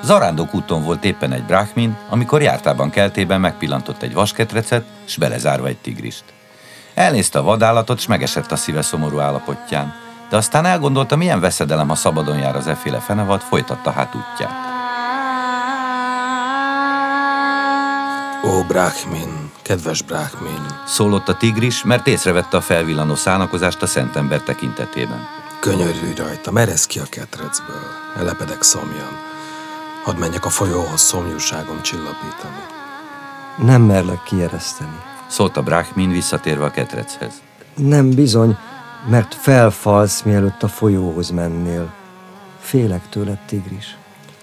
Zarándok úton volt éppen egy bráhmin, amikor jártában keltében megpillantott egy vasketrecet, s belezárva egy tigrist. Elnézte a vadállatot, s megesett a szíve szomorú állapotján, de aztán elgondolta, milyen veszedelem, ha szabadon jár az efféle fenevad, folytatta hát útját. Ó, bráhmin, kedves bráhmin, szólott a tigris, mert észrevette a felvillanó szánakozást a szentember tekintetében. Könyörülj rajta, meresz ki a ketrecből, elepedek szomjan. Hadd menjek a folyóhoz szomjúságom csillapítani. Nem merlek kiereszteni. Szólt a bráhmin visszatérve a ketrechez. Nem bizony, mert felfalsz, mielőtt a folyóhoz mennél. Félek tőled, tigris.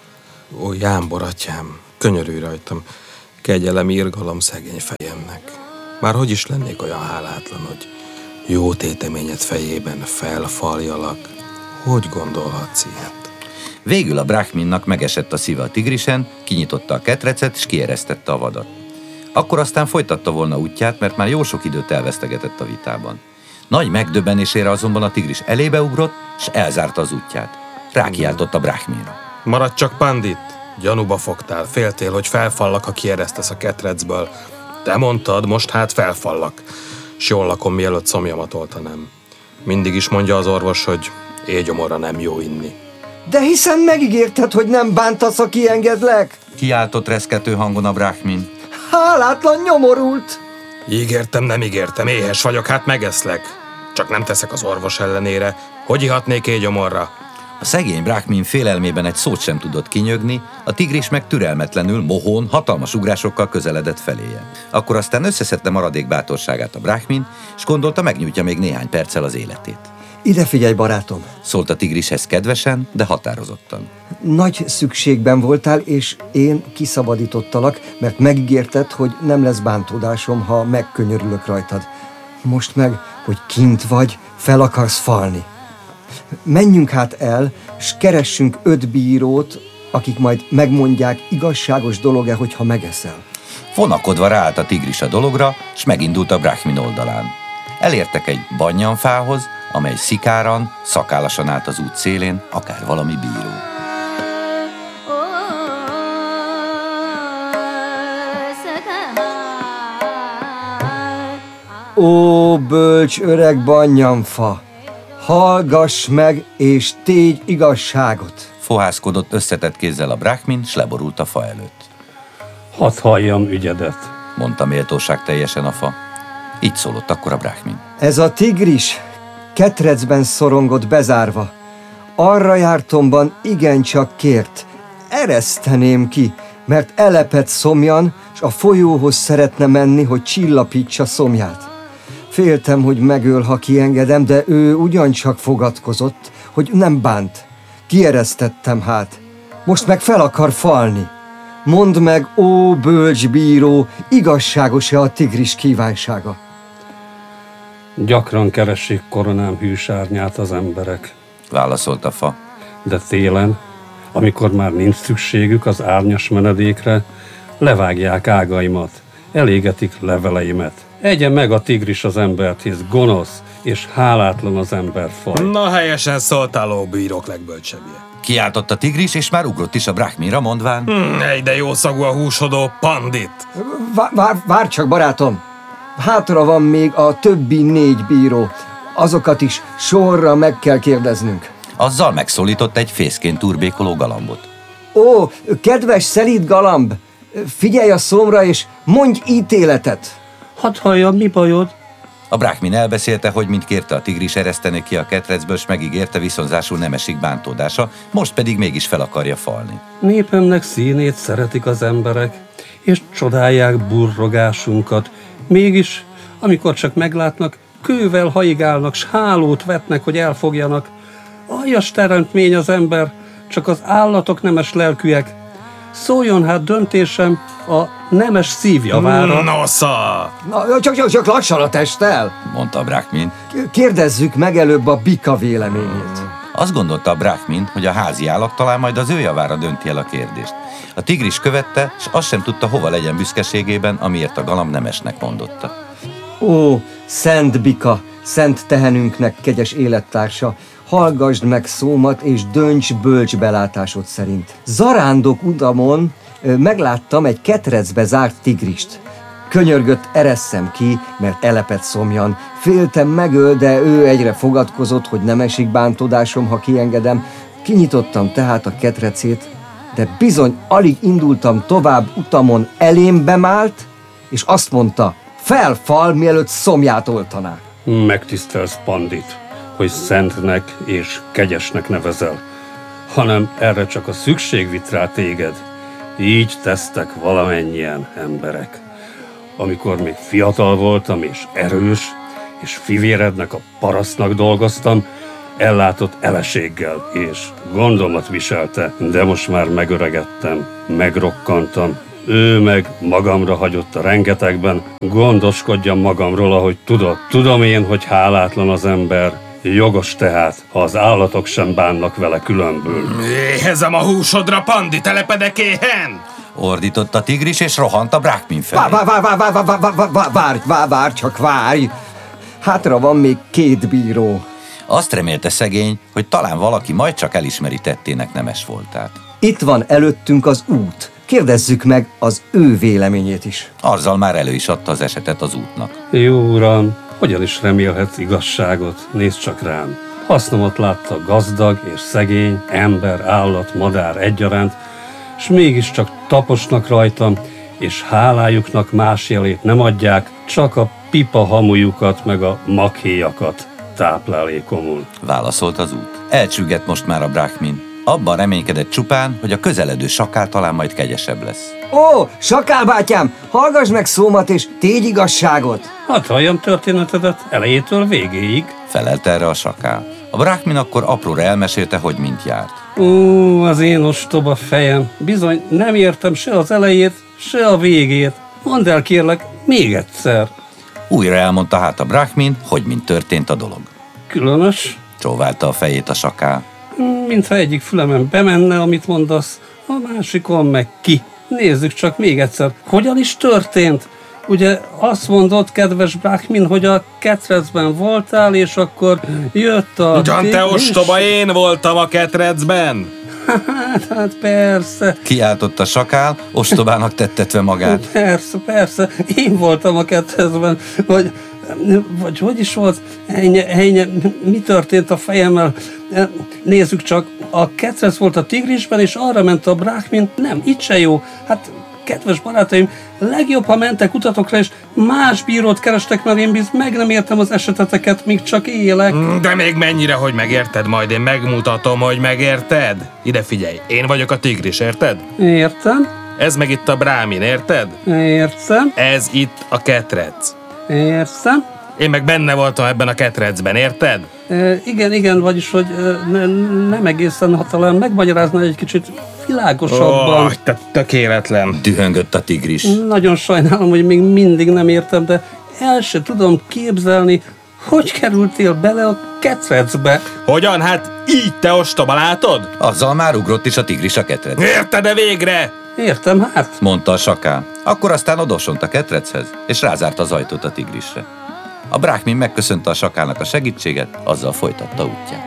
Ó, jámbor, atyám, könyörülj rajtam, kegyelem, irgalom szegény fejemnek. Már hogy is lennék olyan hálátlan, hogy jó téteményed fejében felfaljalak? Hogy gondolhatsz ilyet? Végül a bráhminnak megesett a szíve a tigrisen, kinyitotta a ketrecet, és kieresztette a vadat. Akkor aztán folytatta volna útját, mert már jó sok időt elvesztegetett a vitában. Nagy megdöbbenésére azonban a tigris elébe ugrott, és elzárta az útját. Rákiáltott a bráhminra. Maradj csak, Pandit! Gyanúba fogtál, féltél, hogy felfallak, ha kieresztesz a ketrecből. Te mondtad, most hát felfallak, s jól lakom, mielőtt szomjamat oltanám. Mindig is mondja az orvos, hogy éhgyomorra nem jó inni. De hiszen megígérted, hogy nem bántasz, ha kiengedlek? Kiáltott reszkető hangon a bráhmin. Hálátlan nyomorult! Ígértem, nem ígértem, éhes vagyok, hát megeszlek. Csak nem teszek az orvos ellenére. Hogy ihatnék éhgyomorra? A szegény bráhmin félelmében egy szót sem tudott kinyögni, a tigris meg türelmetlenül, mohón, hatalmas ugrásokkal közeledett feléje. Akkor aztán összeszedte maradék bátorságát a bráhmin, és gondolta, megnyújtja még néhány perccel az életét. Ide figyelj, barátom! Szólt a tigrishez kedvesen, de határozottan. Nagy szükségben voltál, és én kiszabadítottalak, mert megígérted, hogy nem lesz bántódásom, ha megkönyörülök rajtad. Most meg, hogy kint vagy, fel akarsz falni. Menjünk hát el, s keressünk 5 bírót, akik majd megmondják, igazságos dolog-e, hogyha megeszel. Vonakodva ráállt a tigris a dologra, s megindult a bráhmin oldalán. Elértek egy bannyanfához, amely szikáran, szakállasan állt az út szélén, akár valami bíró. Ó, bölcs öreg bannyanfa! Hallgass meg, és tégy igazságot! Fohászkodott összetett kézzel a bráhmin, s leborult a fa előtt. Hadd halljam ügyedet, mondta méltóság teljesen a fa. Így szólott akkor a bráhmin. Ez a tigris ketrecben szorongott bezárva. Arra jártomban igencsak kért. Ereszteném ki, mert elepett szomjan, s a folyóhoz szeretne menni, hogy csillapítsa szomját. Féltem, hogy megöl, ha kiengedem, de ő ugyancsak fogadkozott, hogy nem bánt. Kieresztettem hát. Most meg fel akar falni. Mondd meg, ó bölcs bíró, igazságos-e a tigris kívánsága? Gyakran keresik koronám hűsárnyát az emberek, válaszolt a fa. De télen, amikor már nincs szükségük az árnyas menedékre, levágják ágaimat, elégetik leveleimet. Egye meg a tigris az embert, hisz gonosz és hálátlan az emberfaj. Na, helyesen szóltál, ó bírók legbölcsebbje. Kiáltott a tigris, és már ugrott is a bráhminra, mondván. Ej, de jó szagú a húsodó Pandit! Várj csak, barátom! Hátra van még a többi 4 bíró. Azokat is sorra meg kell kérdeznünk. Azzal megszólított egy fészkén turbékoló galambot. Ó, kedves szelíd galamb! Figyelj a szomra, és mondj ítéletet! Hadd halljam, mi bajod? A bráhmin elbeszélte, hogy mint kérte a tigris, ereszteni ki a ketrecből, s megígérte, viszonzásul nem esik bántódása, most pedig mégis fel akarja falni. Népemnek színét szeretik az emberek, és csodálják burrogásunkat. Mégis, amikor csak meglátnak, kővel haigálnak, s hálót vetnek, hogy elfogjanak. Aljas teremtmény az ember, csak az állatok nemes lelkűek. Szóljon hát döntésem a nemes szívjavára. Nosza! Na, csak lassan a testtel! Mondta a bráhmin. Kérdezzük meg előbb a bika véleményét. Azt gondolta a bráhmin, hogy a házi állat talán majd az ő javára dönti el a kérdést. A tigris követte, s azt sem tudta, hova legyen büszkeségében, amiért a galamb nemesnek mondotta. Ó, szent bika, szent tehenünknek kegyes élettársa, hallgasd meg szómat, és dönts bölcs belátásod szerint. Zarándok utamon megláttam egy ketrecbe zárt tigrist. Könyörgött, eresszem ki, mert elepett szomjan. Féltem megöl, de ő egyre fogadkozott, hogy nem esik bántódásom, ha kiengedem. Kinyitottam tehát a ketrecét, de bizony alig indultam tovább utamon, elém bemált, és azt mondta, felfal, mielőtt szomját oltaná. Megtisztelsz, Pandit, hogy szentnek és kegyesnek nevezel, hanem erre csak a szükség vitt rá téged. Így tesztek valamennyien emberek. Amikor még fiatal voltam és erős, és fivérednek a parasztnak dolgoztam, ellátott eleséggel és gondomat viselte, de most már megöregedtem, megrokkantam. Ő meg magamra hagyott a rengetegben, gondoskodjam magamról, ahogy tudod. Tudom én, hogy hálátlan az ember, jogos tehát, ha az állatok sem bánnak vele különbül. Éhezem a húsodra, Pandi, telepedek éhen! Ordított a tigris, és rohant a Brahmin felé. Várj, csak várj! Hátra van még 2 bíró. Azt remélte szegény, hogy talán valaki majd csak elismeri tettének nemes voltát. Itt van előttünk az út. Kérdezzük meg az ő véleményét is. Azzal már elő is adta az esetet az útnak. Jó uram, hogyan is remélhetsz igazságot? Nézd csak rám. Hasznomat látta gazdag és szegény, ember, állat, madár egyaránt, s mégiscsak taposnak rajtam, és hálájuknak más jelét nem adják, csak a pipa hamujukat meg a maghéjakat táplálékomul. Válaszolt az út. Elcsüggett most már a Brahmin. Abban reménykedett csupán, hogy a közeledő sakál talán majd kegyesebb lesz. Ó, sakál bátyám, hallgass meg szómat és tégy igazságot! Hát halljam történetedet elejétől végéig. Felelte erre a sakál. A Brahmin akkor apróra elmesélte, hogy mint járt. Ó, az én ostoba fejem. Bizony nem értem se az elejét, se a végét. Mondd el kérlek, még egyszer. Újra elmondta hát a Brahmin, hogy mint történt a dolog. Különös? Csóválta a fejét a sakál. Mintha egyik fülemen bemenne, amit mondasz, a másikon meg ki. Nézzük csak még egyszer, hogyan is történt. Ugye azt mondod, kedves Brahmin, hogy a ketrecben voltál, és akkor jött a... Ugyan te ostoba, én voltam a ketrecben! Hát persze. Kiáltott a sakál, ostobának tettetve magát. Persze, én voltam a ketrecben, vagy hogy is volt? Ennyi, mi történt a fejemmel? Nézzük csak, a ketrec volt a tigrisben, és arra ment a Brahmin. Nem, itt se jó. Hát, kedves barátaim, legjobb, ha mentek utatokra, és más bírót kerestek, mert én meg nem értem az eseteteket, míg csak élek. De még mennyire, hogy megérted, majd én megmutatom, hogy megérted. Ide figyelj, én vagyok a tigris, érted? Értem. Ez meg itt a Brahmin, érted? Értem. Ez itt a ketrec. Értem. Én meg benne voltam ebben a ketrecben, érted? Igen, vagyis, hogy nem egészen, ha talán megmagyarázna egy kicsit világosabban. Te tökéletlen. Dühöngött a tigris. Nagyon sajnálom, hogy még mindig nem értem, de el se tudom képzelni, hogy kerültél bele a ketrecbe. Hogyan? Hát így, te ostoba, látod? Azzal már ugrott is a tigris a ketrecbe. Érted-e végre? Értem, hát. Mondta a sakál. Akkor aztán odosont a ketrechez, és rázárta az ajtót a tigrisre. A Brahmin megköszönte a sakálnak a segítséget, azzal folytatta útját.